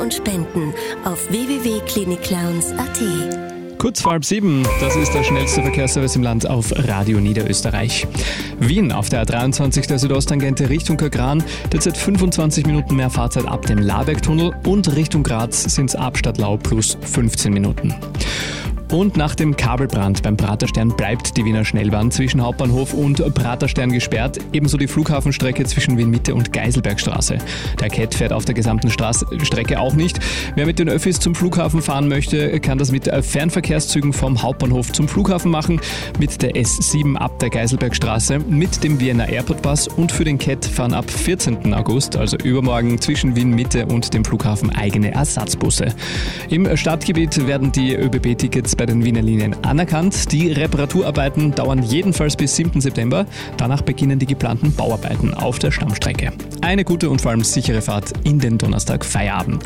und spenden auf www.klinikclowns.at. Kurz vor 6:30, das ist der schnellste Verkehrsservice im Land auf Radio Niederösterreich. Wien auf der A23 der Südosttangente Richtung Kagran, derzeit 25 Minuten mehr Fahrzeit ab dem Labergtunnel und Richtung Graz sind es ab Stadtlau plus 15 Minuten. Und nach dem Kabelbrand beim Praterstern bleibt die Wiener Schnellbahn zwischen Hauptbahnhof und Praterstern gesperrt, ebenso die Flughafenstrecke zwischen Wien-Mitte und Geiselbergstraße. Der CAT fährt auf der gesamten Strecke auch nicht. Wer mit den Öffis zum Flughafen fahren möchte, kann das mit Fernverkehrszügen vom Hauptbahnhof zum Flughafen machen, mit der S7 ab der Geiselbergstraße, mit dem Vienna Airport Bus und für den CAT fahren ab 14. August, also übermorgen, zwischen Wien-Mitte und dem Flughafen eigene Ersatzbusse. Im Stadtgebiet werden die ÖBB-Tickets bei den Wiener Linien anerkannt. Die Reparaturarbeiten dauern jedenfalls bis 7. September. Danach beginnen die geplanten Bauarbeiten auf der Stammstrecke. Eine gute und vor allem sichere Fahrt in den Donnerstag-Feierabend.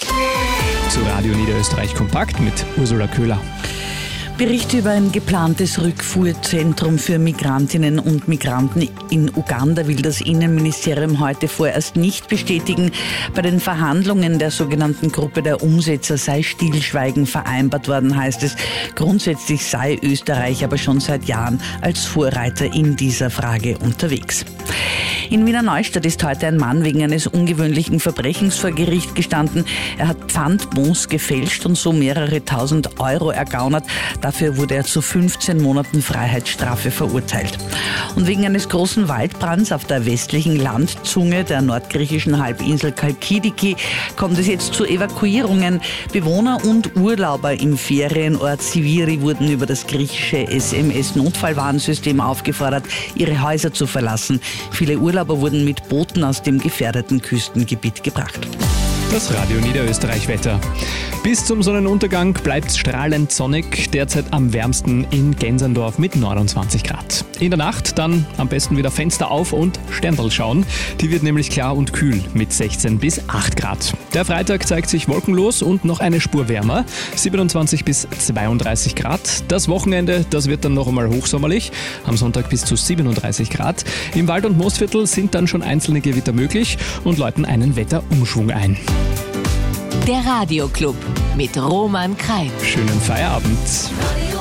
Zu Radio Niederösterreich Kompakt mit Ursula Köhler. Berichte über ein geplantes Rückfuhrzentrum für Migrantinnen und Migranten in Uganda will das Innenministerium heute vorerst nicht bestätigen. Bei den Verhandlungen der sogenannten Gruppe der Umsetzer sei Stillschweigen vereinbart worden, heißt es. Grundsätzlich sei Österreich aber schon seit Jahren als Vorreiter in dieser Frage unterwegs. In Wiener Neustadt ist heute ein Mann wegen eines ungewöhnlichen Verbrechens vor Gericht gestanden. Er hat Pfandbons gefälscht und so mehrere tausend Euro ergaunert. Dafür wurde er zu 15 Monaten Freiheitsstrafe verurteilt. Und wegen eines großen Waldbrands auf der westlichen Landzunge der nordgriechischen Halbinsel Chalkidiki kommt es jetzt zu Evakuierungen. Bewohner und Urlauber im Ferienort Siviri wurden über das griechische SMS-Notfallwarnsystem aufgefordert, ihre Häuser zu verlassen. Viele Urlauber wurden mit Booten aus dem gefährdeten Küstengebiet gebracht. Das Radio Niederösterreich-Wetter. Bis zum Sonnenuntergang bleibt es strahlend sonnig, derzeit am wärmsten in Genserndorf mit 29 Grad. In der Nacht dann am besten wieder Fenster auf und Sterndl schauen. Die wird nämlich klar und kühl mit 16 bis 8 Grad. Der Freitag zeigt sich wolkenlos und noch eine Spur wärmer, 27 bis 32 Grad. Das Wochenende, das wird dann noch einmal hochsommerlich, am Sonntag bis zu 37 Grad. Im Wald- und Moosviertel sind dann schon einzelne Gewitter möglich und läuten einen Wetterumschwung ein. Der Radioclub mit Roman Kreil. Schönen Feierabend.